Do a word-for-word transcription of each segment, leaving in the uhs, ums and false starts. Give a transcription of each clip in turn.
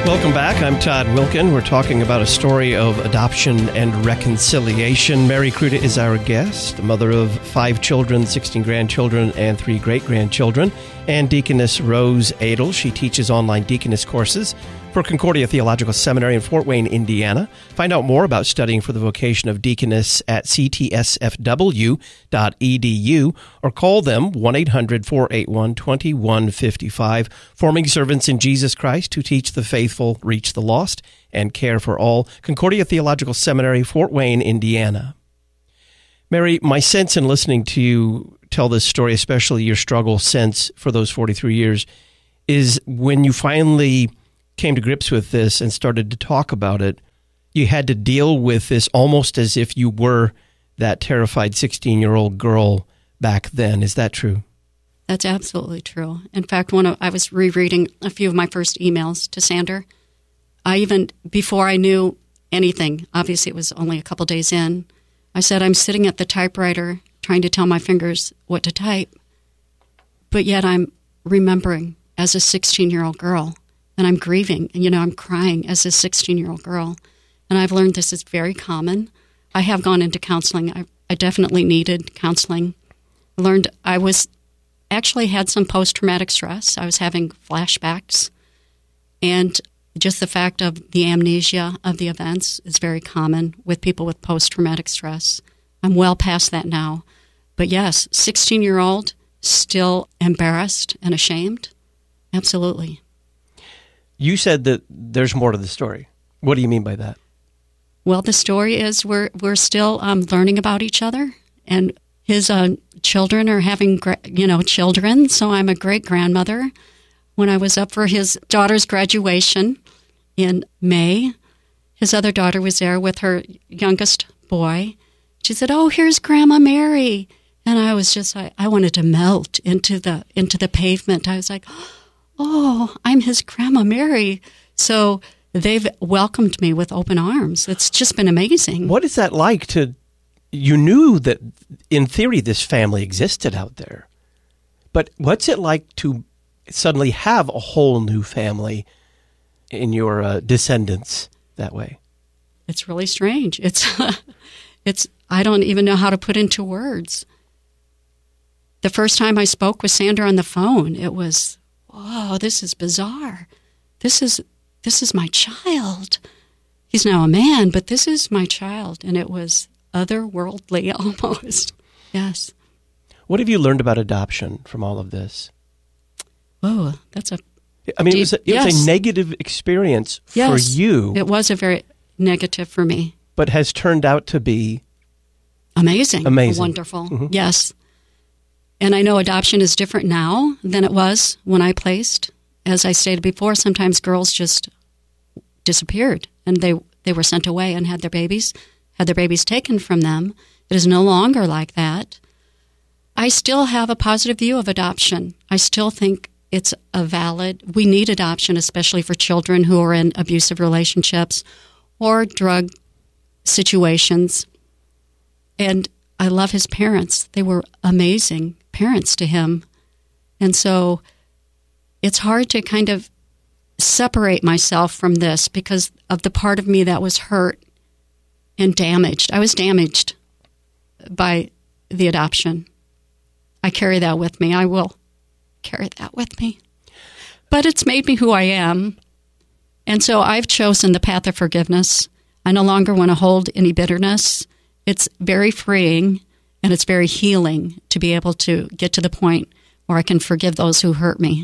Welcome back. I'm Todd Wilkin. We're talking about a story of adoption and reconciliation. Mary Kruta is our guest, the mother of five children, sixteen grandchildren, and three great-grandchildren, and Deaconess Rose Adel. She teaches online deaconess courses for Concordia Theological Seminary in Fort Wayne, Indiana. Find out more about studying for the vocation of deaconess at c t s f w dot e d u or call them one eight hundred, four eight one, two one five five. Forming servants in Jesus Christ who teach the faithful, reach the lost, and care for all. Concordia Theological Seminary, Fort Wayne, Indiana. Mary, my sense in listening to you tell this story, especially your struggle since for those forty-three years, is when you finally came to grips with this and started to talk about it, you had to deal with this almost as if you were that terrified sixteen-year-old girl back then. Is that true? That's absolutely true. In fact, when I was rereading a few of my first emails to Sander, I even, before I knew anything, obviously it was only a couple days in, I said, I'm sitting at the typewriter trying to tell my fingers what to type, but yet I'm remembering as a sixteen-year-old girl. And I'm grieving, and, you know, I'm crying as a sixteen-year-old girl. And I've learned this is very common. I have gone into counseling. I, I definitely needed counseling. I learned I was actually had some post-traumatic stress. I was having flashbacks. And just the fact of the amnesia of the events is very common with people with post-traumatic stress. I'm well past that now. But yes, sixteen-year-old, still embarrassed and ashamed. Absolutely. You said that there's more to the story. What do you mean by that? Well, the story is we're we're still um, learning about each other, and his uh, children are having gra- you know children. So I'm a great grandmother. When I was up for his daughter's graduation in May, his other daughter was there with her youngest boy. She said, "Oh, here's Grandma Mary," and I was just I, I wanted to melt into the into the pavement. I was like, oh, I'm his Grandma Mary. So they've welcomed me with open arms. It's just been amazing. What is that like to, you knew that in theory this family existed out there, but what's it like to suddenly have a whole new family in your uh, descendants that way? It's really strange. It's, it's, I don't even know how to put into words. The first time I spoke with Sander on the phone, it was, oh, this is bizarre. This is this is my child. He's now a man, but this is my child. And it was otherworldly almost. Yes. What have you learned about adoption from all of this? Oh, that's a I mean, deep, it, was a, it yes. was a negative experience yes, for you. It was a very negative for me. But has turned out to be amazing. Amazing. Wonderful. Mm-hmm. Yes. And I know adoption is different now than it was when I placed. As I stated before, sometimes girls just disappeared and they, they were sent away and had their babies, had their babies taken from them. It is no longer like that. I still have a positive view of adoption. I still think it's a valid, we need adoption, especially for children who are in abusive relationships or drug situations. And I love his parents. They were amazing parents to him. And so it's hard to kind of separate myself from this because of the part of me that was hurt and damaged. I was damaged by the adoption. I carry that with me. I will carry that with me. But it's made me who I am. And so I've chosen the path of forgiveness. I no longer want to hold any bitterness. It's very freeing and it's very healing to be able to get to the point where I can forgive those who hurt me.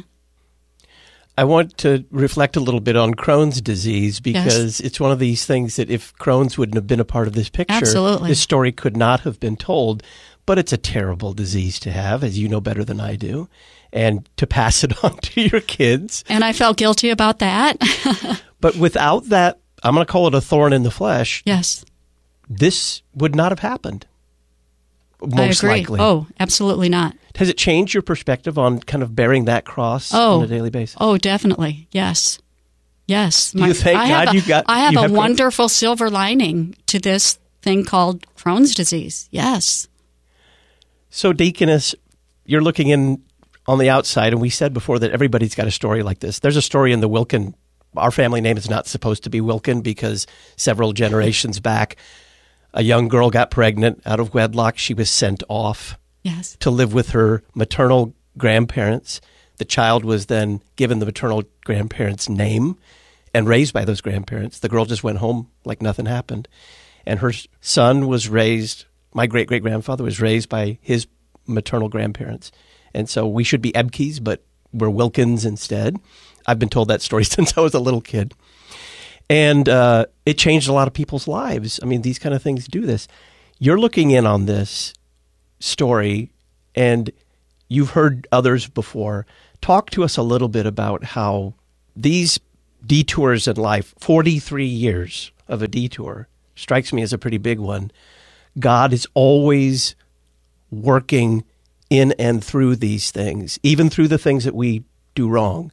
I want to reflect a little bit on Crohn's disease because yes. It's one of these things that if Crohn's wouldn't have been a part of this picture, Absolutely. This story could not have been told. But it's a terrible disease to have, as you know better than I do, and to pass it on to your kids. And I felt guilty about that. But without that, I'm going to call it a thorn in the flesh. Yes. This would not have happened. Most I agree. likely. Oh, absolutely not. Has it changed your perspective on kind of bearing that cross oh, on a daily basis? Oh, definitely. Yes. Yes. Do you thank I God a, you got I have you a have wonderful silver lining to this thing called Crohn's disease. Yes. So, Deaconess, you're looking in on the outside, and we said before that everybody's got a story like this. There's a story in the Wilkin our family name is not supposed to be Wilkin because several generations back, a young girl got pregnant out of wedlock. She was sent off yes. to live with her maternal grandparents. The child was then given the maternal grandparents' name and raised by those grandparents. The girl just went home like nothing happened. And her son was raised, my great-great-grandfather was raised by his maternal grandparents. And so we should be Ebkes, but we're Wilkins instead. I've been told that story since I was a little kid. And uh, it changed a lot of people's lives. I mean, these kind of things do this. You're looking in on this story, and you've heard others before. Talk to us a little bit about how these detours in life, forty-three years of a detour, strikes me as a pretty big one. God is always working in and through these things, even through the things that we do wrong,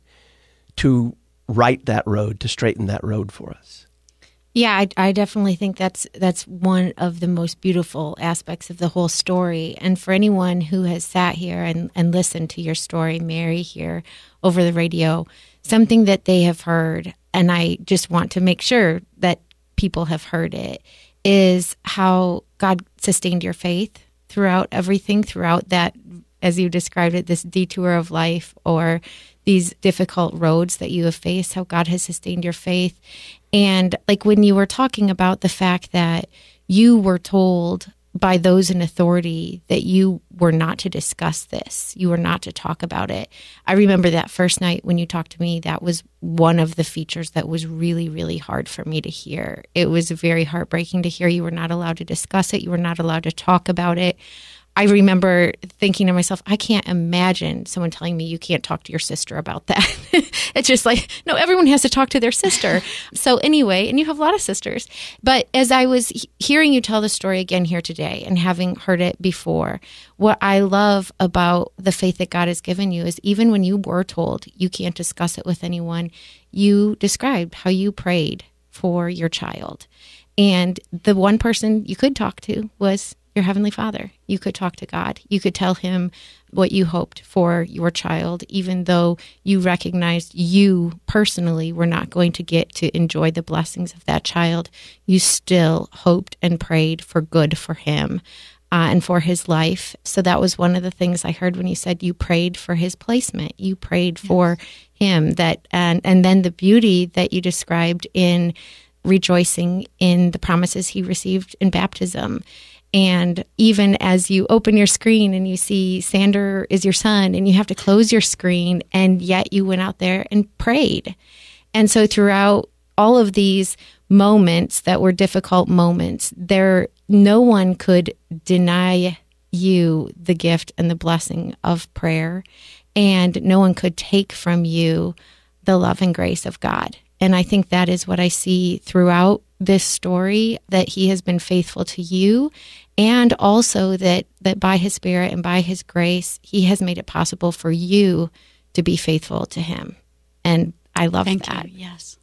to right that road, to straighten that road for us. Yeah, I, I definitely think that's that's one of the most beautiful aspects of the whole story. And for anyone who has sat here and, and listened to your story, Mary, here over the radio, something that they have heard, and I just want to make sure that people have heard it, is how God sustained your faith throughout everything, throughout that, as you described it, this detour of life or these difficult roads that you have faced, how God has sustained your faith. And like when you were talking about the fact that you were told by those in authority that you were not to discuss this, you were not to talk about it. I remember that first night when you talked to me, that was one of the features that was really, really hard for me to hear. It was very heartbreaking to hear you were not allowed to discuss it. You were not allowed to talk about it. I remember thinking to myself, I can't imagine someone telling me you can't talk to your sister about that. It's just like, no, everyone has to talk to their sister. So anyway, and you have a lot of sisters. But as I was he- hearing you tell the story again here today and having heard it before, what I love about the faith that God has given you is even when you were told you can't discuss it with anyone, you described how you prayed for your child. And the one person you could talk to was your Heavenly Father. You could talk to God. You could tell him what you hoped for your child, even though you recognized you personally were not going to get to enjoy the blessings of that child. You still hoped and prayed for good for him uh, and for his life. So that was one of the things I heard when you said you prayed for his placement. You prayed yes. for him. That and, and then the beauty that you described in rejoicing in the promises he received in baptism. And even as you open your screen and you see Sander is your son and you have to close your screen, and yet you went out there and prayed. And so throughout all of these moments that were difficult moments, there no one could deny you the gift and the blessing of prayer, and no one could take from you the love and grace of God. And I think that is what I see throughout this story, that he has been faithful to you, and also that, that by his Spirit and by his grace, he has made it possible for you to be faithful to him. And I love Thank that. You. Yes.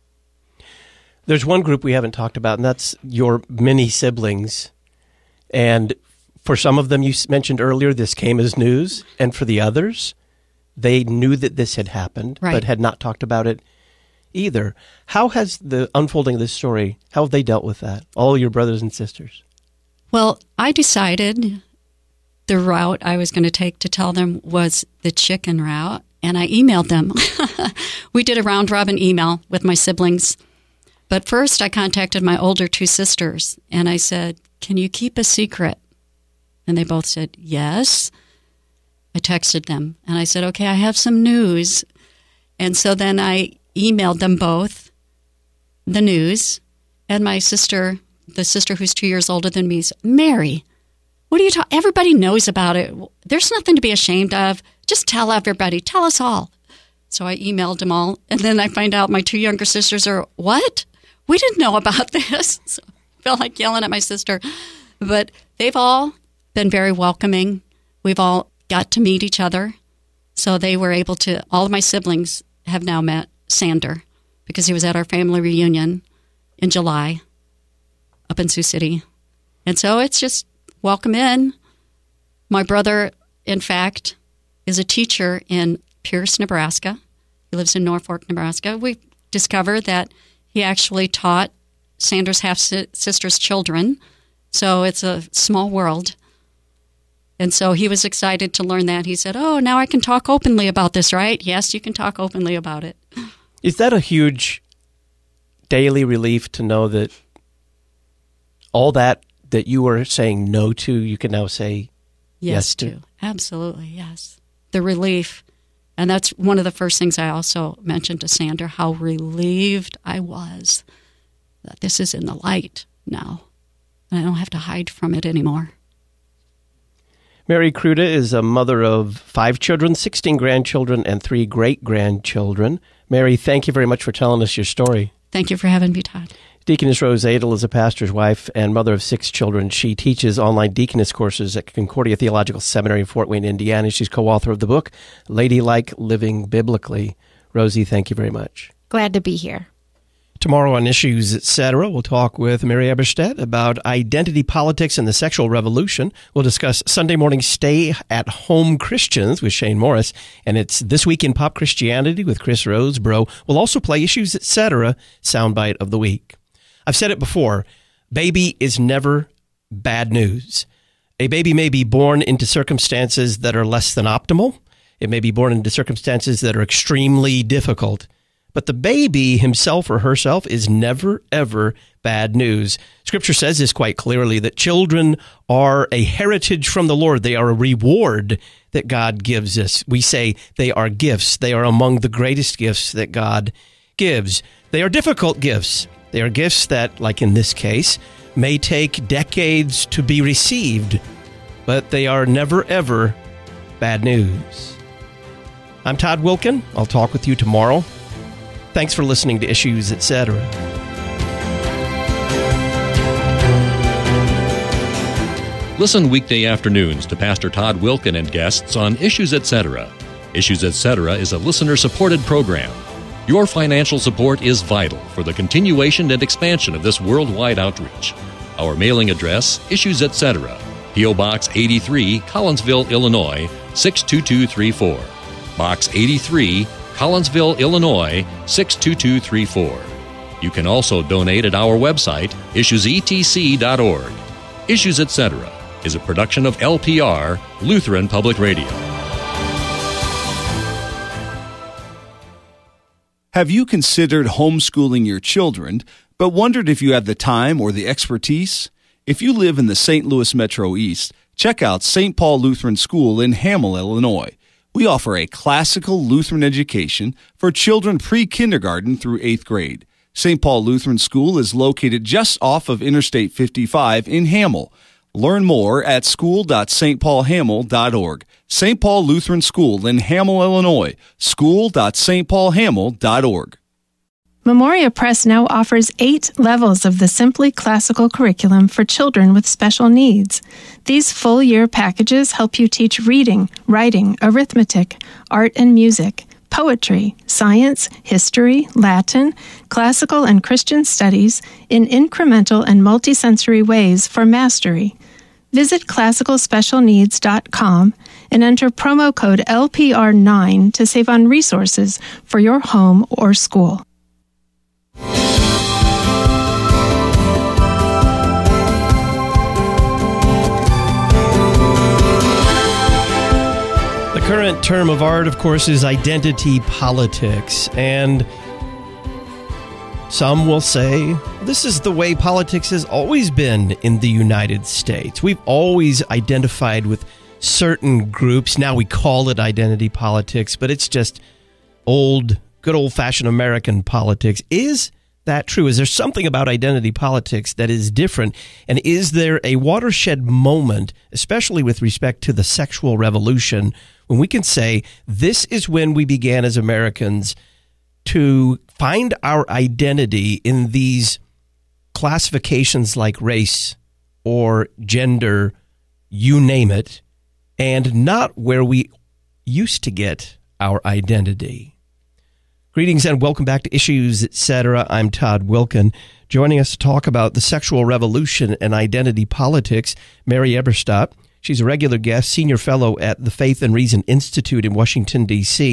There's one group we haven't talked about, and that's your many siblings. And for some of them, you mentioned earlier, this came as news. And for the others, they knew that this had happened, right. but had not talked about it either. How has the unfolding of this story, how have they dealt with that, all your brothers and sisters? Well, I decided the route I was going to take to tell them was the chicken route, and I emailed them. We did a round-robin email with my siblings. But first, I contacted my older two sisters, and I said, can you keep a secret? And they both said, yes. I texted them, and I said, okay, I have some news. And so then I emailed them both the news, and my sister, the sister who's two years older than me, said, Mary, what are you talking? Everybody knows about it. There's nothing to be ashamed of. Just tell everybody. Tell us all. So I emailed them all, and then I find out my two younger sisters are, what? We didn't know about this. So I felt like yelling at my sister. But they've all been very welcoming. We've all got to meet each other. So they were able to, all of my siblings have now met Sander because he was at our family reunion in July up in Sioux City. And so it's just welcome in. My brother, in fact, is a teacher in Pierce, Nebraska. He lives in Norfolk, Nebraska. We discover that he actually taught Sandra's half-sister's children. So it's a small world. And so he was excited to learn that. He said, oh, now I can talk openly about this, right? Yes, you can talk openly about it. Is that a huge daily relief to know that all that that you were saying no to, you can now say yes, yes to? to? Absolutely, yes. The relief. And that's one of the first things I also mentioned to Sandra, how relieved I was that this is in the light now. And I don't have to hide from it anymore. Mary Kruta is a mother of five children, sixteen grandchildren, and three great-grandchildren. Mary, thank you very much for telling us your story. Thank you for having me, Todd. Deaconess Rose Adel is a pastor's wife and mother of six children. She teaches online deaconess courses at Concordia Theological Seminary in Fort Wayne, Indiana. She's co-author of the book, Ladylike Living Biblically. Rosie, thank you very much. Glad to be here. Tomorrow on Issues, et cetera, we'll talk with Mary Eberstadt about identity politics and the sexual revolution. We'll discuss Sunday morning stay-at-home Christians with Shane Morris, and it's This Week in Pop Christianity with Chris Rosebrough. We'll also play Issues, et cetera, soundbite of the week. I've said it before, baby is never bad news. A baby may be born into circumstances that are less than optimal. It may be born into circumstances that are extremely difficult. But the baby himself or herself is never, ever bad news. Scripture says this quite clearly, that children are a heritage from the Lord. They are a reward that God gives us. We say they are gifts. They are among the greatest gifts that God gives. They are difficult gifts. They are gifts that, like in this case, may take decades to be received, but they are never, ever bad news. I'm Todd Wilkin. I'll talk with you tomorrow. Thanks for listening to Issues, et cetera. Listen weekday afternoons to Pastor Todd Wilkin and guests on Issues, et cetera. Issues, et cetera is a listener-supported program. Your financial support is vital for the continuation and expansion of this worldwide outreach. Our mailing address, Issues, et cetera. P O. Box eighty-three, Collinsville, Illinois, six two two three four. Box eighty-three, Collinsville, Illinois, six two two three four. You can also donate at our website, issues e t c dot org. Issues, et cetera is a production of L P R, Lutheran Public Radio. Have you considered homeschooling your children, but wondered if you have the time or the expertise? If you live in the Saint Louis Metro East, check out Saint Paul Lutheran School in Hamel, Illinois. We offer a classical Lutheran education for children pre-kindergarten through eighth grade. Saint Paul Lutheran School is located just off of Interstate fifty-five in Hamel. Learn more at school dot s t paul hamel dot org. Saint Paul Lutheran School in Hamel, Illinois. school dot s t paul hamel dot org. Memoria Press now offers eight levels of the Simply Classical curriculum for children with special needs. These full-year packages help you teach reading, writing, arithmetic, art and music, poetry, science, history, Latin, classical and Christian studies in incremental and multisensory ways for mastery. Visit classical special needs dot com and enter promo code L P R nine to save on resources for your home or school. The current term of art, of course, is identity politics, and some will say this is the way politics has always been in the United States. We've always identified with certain groups. Now we call it identity politics, but it's just old, good old-fashioned American politics. Is that true? Is there something about identity politics that is different? And is there a watershed moment, especially with respect to the sexual revolution, when we can say this is when we began as Americans to find our identity in these classifications like race or gender, you name it, and not where we used to get our identity? Greetings and welcome back to Issues, et cetera. I'm Todd Wilkin. Joining us to talk about the sexual revolution and identity politics, Mary Eberstadt. She's a regular guest, senior fellow at the Faith and Reason Institute in Washington, D C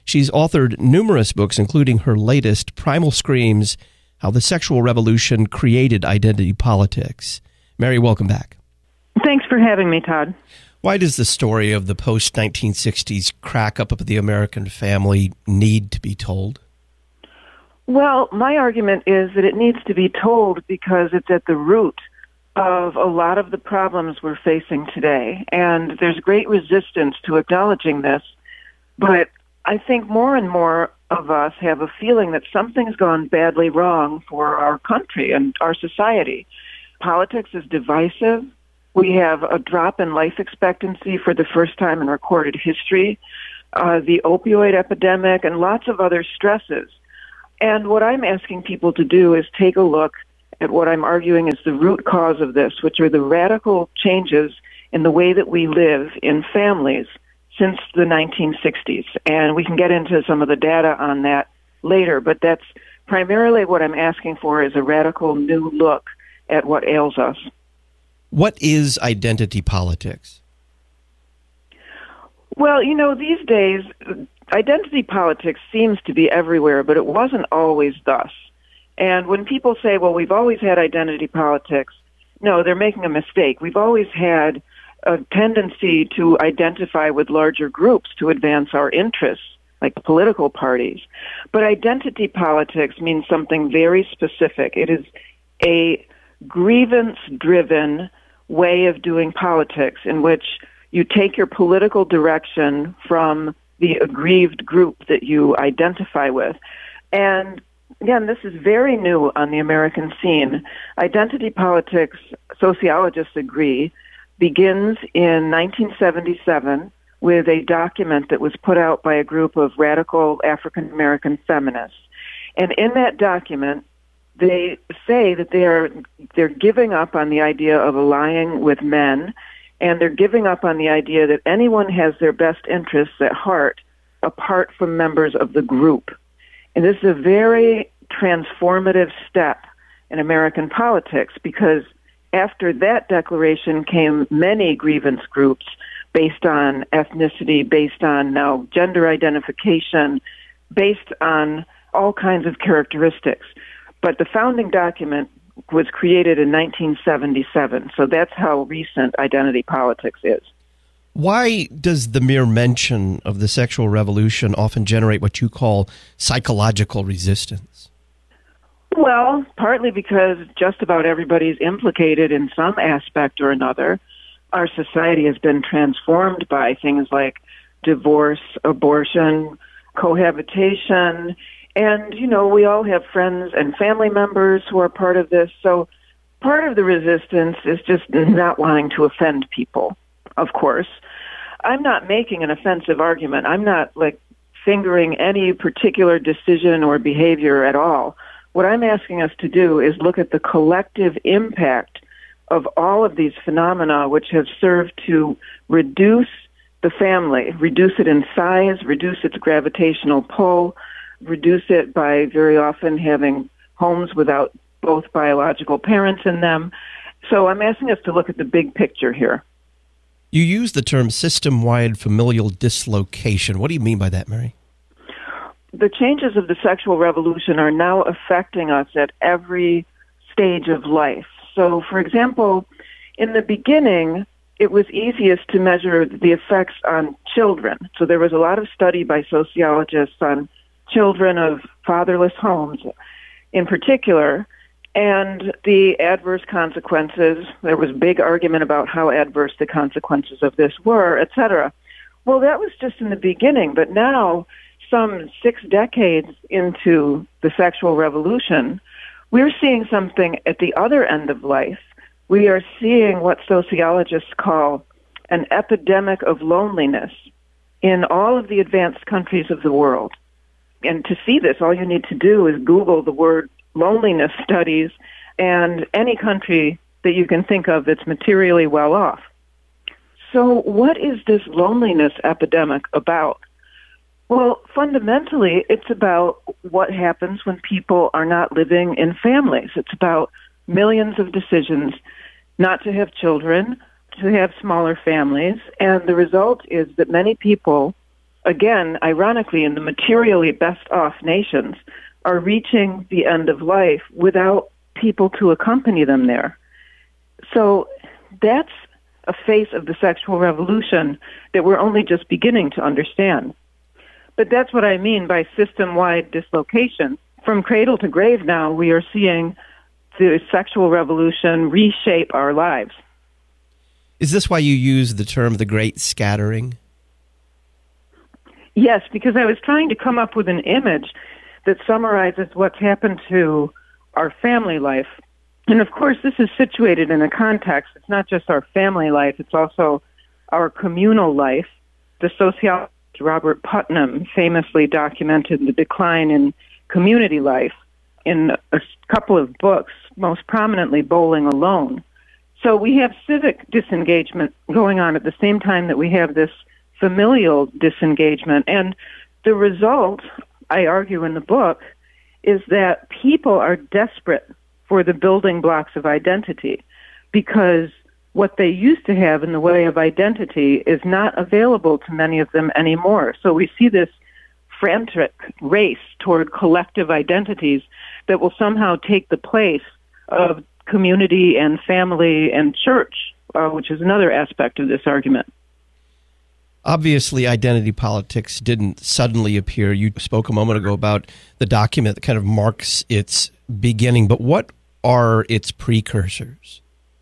She's authored numerous books, including her latest, Primal Screams, How the Sexual Revolution Created Identity Politics. Mary, welcome back. Thanks for having me, Todd. Why does the story of the post nineteen sixties crack up of the American family need to be told? Well, my argument is that it needs to be told because it's at the root of a lot of the problems we're facing today. And there's great resistance to acknowledging this. But I think more and more of us have a feeling that something's gone badly wrong for our country and our society. Politics is divisive. We have a drop in life expectancy for the first time in recorded history, uh, the opioid epidemic, and lots of other stresses. And what I'm asking people to do is take a look at what I'm arguing is the root cause of this, which are the radical changes in the way that we live in families since the nineteen sixties. And we can get into some of the data on that later, but that's primarily what I'm asking for is a radical new look at what ails us. What is identity politics? Well, you know, these days, identity politics seems to be everywhere, but it wasn't always thus. And when people say, well, we've always had identity politics, no, they're making a mistake. We've always had a tendency to identify with larger groups to advance our interests, like political parties. But identity politics means something very specific. It is a grievance-driven way of doing politics in which you take your political direction from the aggrieved group that you identify with. And again, this is very new on the American scene. Identity politics, sociologists agree, begins in nineteen seventy-seven with a document that was put out by a group of radical African American feminists. And in that document, they say that they are they're giving up on the idea of allying with men, and they're giving up on the idea that anyone has their best interests at heart apart from members of the group. And this is a very transformative step in American politics because after that declaration came many grievance groups based on ethnicity, based on now gender identification, based on all kinds of characteristics. But the founding document was created in nineteen seventy-seven, so that's how recent identity politics is. Why does the mere mention of the sexual revolution often generate what you call psychological resistance? Well, partly because just about everybody's implicated in some aspect or another. Our society has been transformed by things like divorce, abortion, cohabitation, and, you know, we all have friends and family members who are part of this. So part of the resistance is just not wanting to offend people, of course. I'm not making an offensive argument. I'm not, like, fingering any particular decision or behavior at all. What I'm asking us to do is look at the collective impact of all of these phenomena which have served to reduce the family, reduce it in size, reduce its gravitational pull, reduce it by very often having homes without both biological parents in them. So I'm asking us to look at the big picture here. You use the term system-wide familial dislocation. What do you mean by that, Mary? The changes of the sexual revolution are now affecting us at every stage of life. So, for example, in the beginning, it was easiest to measure the effects on children. So there was a lot of study by sociologists on children of fatherless homes in particular, and the adverse consequences. There was big argument about how adverse the consequences of this were, et cetera. Well, that was just in the beginning, but now, some six decades into the sexual revolution, we're seeing something at the other end of life. We are seeing what sociologists call an epidemic of loneliness in all of the advanced countries of the world. And to see this, all you need to do is Google the word loneliness studies and any country that you can think of that's materially well off. So what is this loneliness epidemic about? Well, fundamentally, it's about what happens when people are not living in families. It's about millions of decisions not to have children, to have smaller families, and the result is that many people again, ironically, in the materially best off nations, are reaching the end of life without people to accompany them there. So that's a face of the sexual revolution that we're only just beginning to understand. But that's what I mean by system-wide dislocation. From cradle to grave now, we are seeing the sexual revolution reshape our lives. Is this why you use the term the Great Scattering? Yes, because I was trying to come up with an image that summarizes what's happened to our family life. And of course, this is situated in a context. It's not just our family life, it's also our communal life. The sociologist Robert Putnam famously documented the decline in community life in a couple of books, most prominently Bowling Alone. So we have civic disengagement going on at the same time that we have this familial disengagement. And the result, I argue in the book, is that people are desperate for the building blocks of identity because what they used to have in the way of identity is not available to many of them anymore. So we see this frantic race toward collective identities that will somehow take the place of community and family and church, uh, which is another aspect of this argument. Obviously, identity politics didn't suddenly appear. You spoke a moment ago about the document that kind of marks its beginning, but what are its precursors?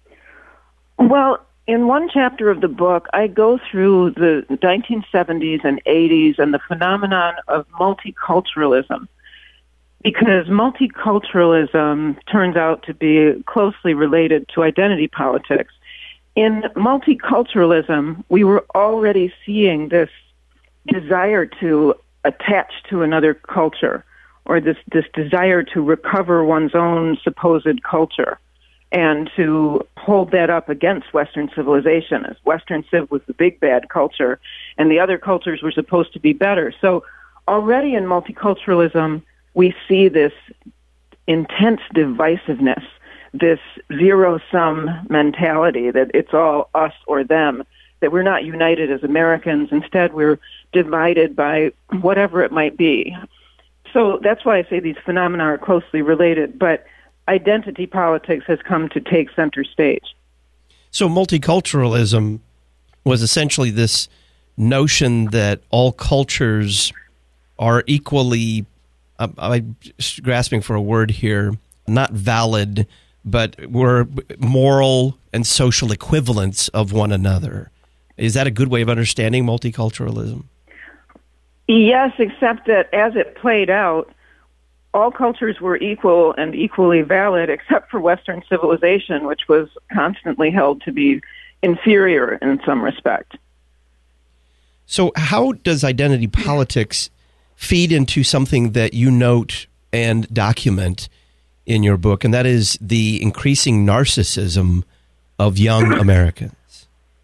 Well, in one chapter of the book, I go through the nineteen seventies and eighties and the phenomenon of multiculturalism, because multiculturalism turns out to be closely related to identity politics. In multiculturalism, we were already seeing this desire to attach to another culture, or this, this desire to recover one's own supposed culture, and to hold that up against Western civilization, as Western civ was the big bad culture, and the other cultures were supposed to be better. So already in multiculturalism, we see this intense divisiveness, this zero-sum mentality that it's all us or them, that we're not united as Americans. Instead, we're divided by whatever it might be. So that's why I say these phenomena are closely related, but identity politics has come to take center stage. So multiculturalism was essentially this notion that all cultures are equally, uh, I'm grasping for a word here, not valid, but we're moral and social equivalents of one another. Is that a good way of understanding multiculturalism? Yes, except that as it played out, all cultures were equal and equally valid except for Western civilization, which was constantly held to be inferior in some respect. So how does identity politics feed into something that you note and document in your book, and that is the increasing narcissism of young Americans?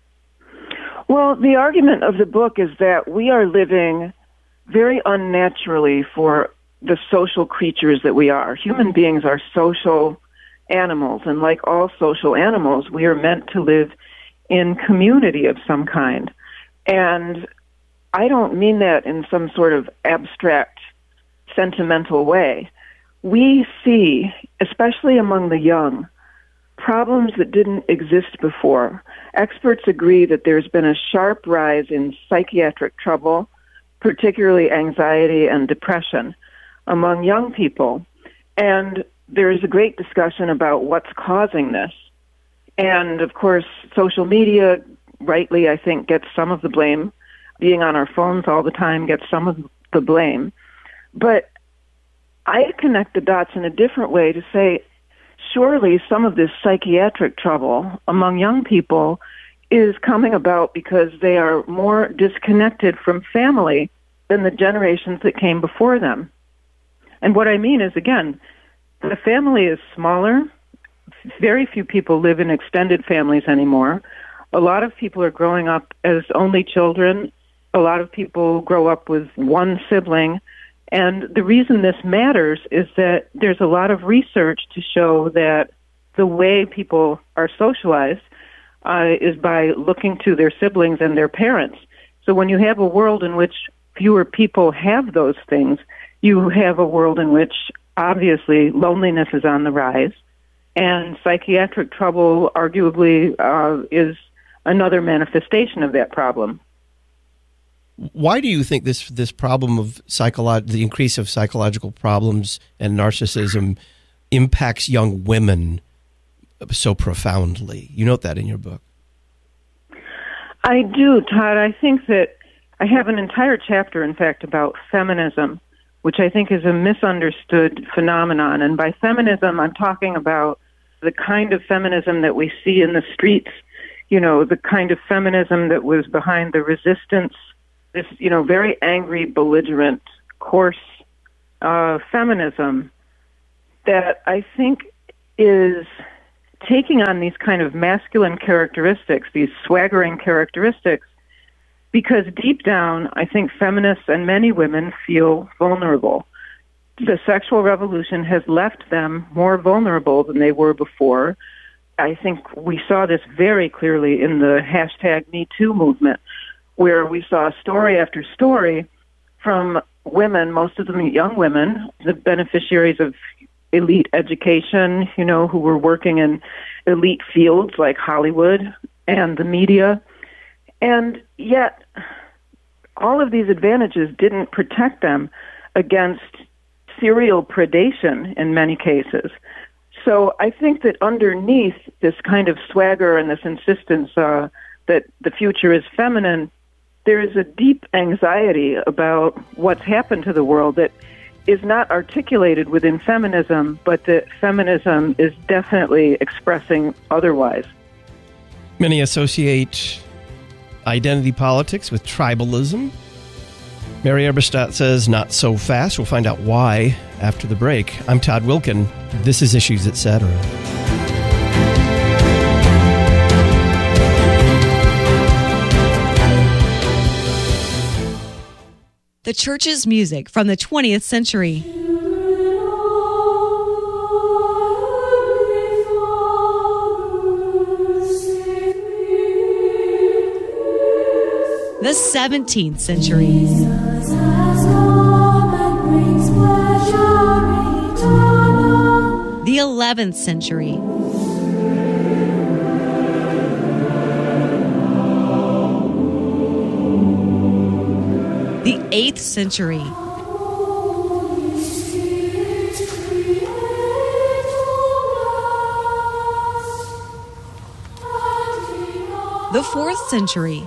Well, the argument of the book is that we are living very unnaturally for the social creatures that we are. Human beings are social animals, and like all social animals, we are meant to live in community of some kind. And I don't mean that in some sort of abstract, sentimental way. We see, especially among the young, problems that didn't exist before. Experts agree that there's been a sharp rise in psychiatric trouble, particularly anxiety and depression, among young people. And there is a great discussion about what's causing this. And, of course, social media, rightly, I think, gets some of the blame. Being on our phones all the time gets some of the blame. But I connect the dots in a different way to say, surely some of this psychiatric trouble among young people is coming about because they are more disconnected from family than the generations that came before them. And what I mean is, again, the family is smaller. Very few people live in extended families anymore. A lot of people are growing up as only children. A lot of people grow up with one sibling. And the reason this matters is that there's a lot of research to show that the way people are socialized uh, is by looking to their siblings and their parents. So when you have a world in which fewer people have those things, you have a world in which obviously loneliness is on the rise, and psychiatric trouble arguably uh, is another manifestation of that problem. Why do you think this this problem of psycholo- the increase of psychological problems and narcissism impacts young women so profoundly? You note that in your book. I do, Todd. I think that I have an entire chapter, in fact, about feminism, which I think is a misunderstood phenomenon. And by feminism, I'm talking about the kind of feminism that we see in the streets, you know, the kind of feminism that was behind the resistance, this, you know, very angry, belligerent, coarse uh, feminism that I think is taking on these kind of masculine characteristics, these swaggering characteristics, because deep down, I think feminists and many women feel vulnerable. The sexual revolution has left them more vulnerable than they were before. I think we saw this very clearly in the hashtag Me Too movement, where we saw story after story from women, most of them young women, the beneficiaries of elite education, you know, who were working in elite fields like Hollywood and the media. And yet, all of these advantages didn't protect them against serial predation in many cases. So I think that underneath this kind of swagger and this insistence uh, that the future is feminine, there is a deep anxiety about what's happened to the world that is not articulated within feminism, but that feminism is definitely expressing otherwise. Many associate identity politics with tribalism. Mary Eberstadt says, not so fast. We'll find out why after the break. I'm Todd Wilken. This is Issues, et cetera. The church's music from the twentieth century. The seventeenth century. The eleventh century. The eighth century. The fourth century.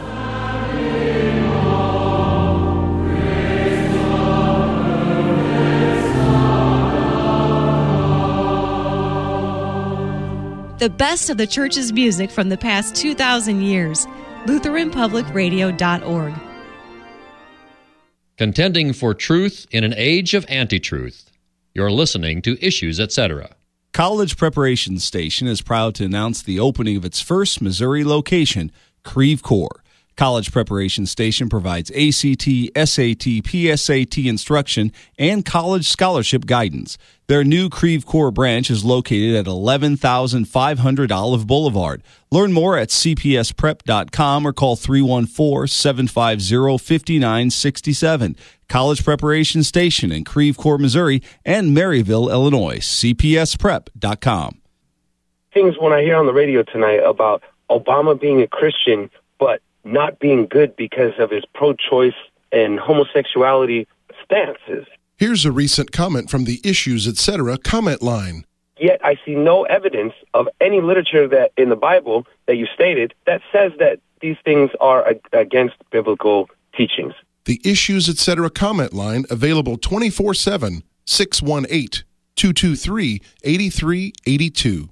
The best of the church's music from the past two thousand years. Lutheran Public Radio dot org. Contending for truth in an age of anti-truth. You're listening to Issues, et cetera. College Preparation Station is proud to announce the opening of its first Missouri location, Creve Coeur. College Preparation Station provides A C T, S A T, P S A T instruction and college scholarship guidance. Their new Creve Coeur branch is located at eleven thousand five hundred Olive Boulevard. Learn more at c p s prep dot com or call three one four, seven five zero, five nine six seven. College Preparation Station in Creve Coeur, Missouri and Maryville, Illinois. c p s prep dot com. Things when I hear on the radio tonight about Obama being a Christian, but not being good because of his pro-choice and homosexuality stances. Here's a recent comment from the Issues, et cetera comment line. Yet I see no evidence of any literature that in the Bible that you stated that says that these things are ag- against biblical teachings. The Issues, et cetera comment line available twenty-four seven, six one eight, two two three, eight three eight two.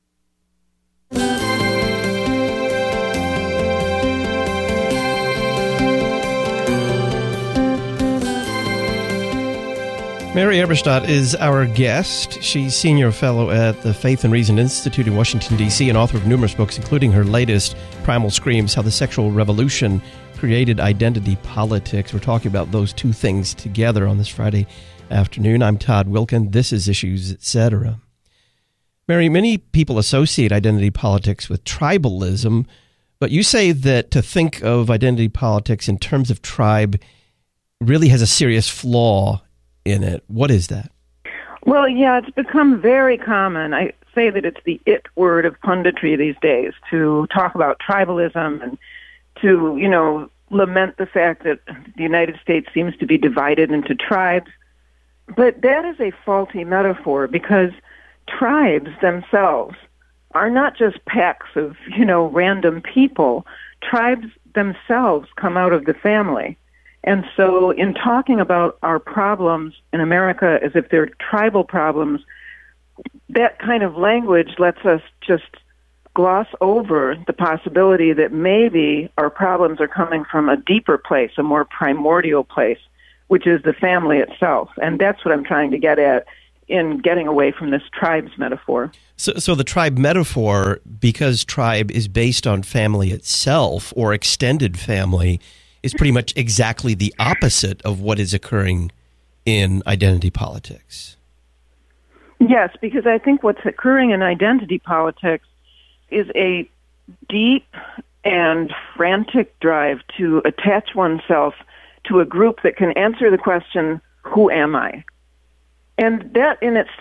Mary Eberstadt is our guest. She's senior fellow at the Faith and Reason Institute in Washington, D C, and author of numerous books, including her latest, Primal Screams, How the Sexual Revolution Created Identity Politics. We're talking about those two things together on this Friday afternoon. I'm Todd Wilken. This is Issues, et cetera. Mary, many people associate identity politics with tribalism, but you say that to think of identity politics in terms of tribe really has a serious flaw in it. What is that? Well, yeah, it's become very common. I say that it's the it word of punditry these days to talk about tribalism and to, you know, lament the fact that the United States seems to be divided into tribes. But that is a faulty metaphor because tribes themselves are not just packs of, you know, random people. Tribes themselves come out of the family. And so in talking about our problems in America as if they're tribal problems, that kind of language lets us just gloss over the possibility that maybe our problems are coming from a deeper place, a more primordial place, which is the family itself. And that's what I'm trying to get at in getting away from this tribes metaphor. So, so the tribe metaphor, because tribe is based on family itself or extended family, is pretty much exactly the opposite of what is occurring in identity politics. Yes, because I think what's occurring in identity politics is a deep and frantic drive to attach oneself to a group that can answer the question, who am I? And that in itself